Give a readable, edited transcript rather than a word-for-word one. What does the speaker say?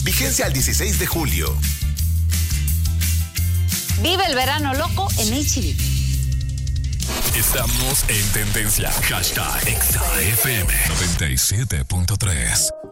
Vigencia al 16 de julio. Vive el verano loco en H-E-B. Estamos en tendencia. #ExaFM 97.3.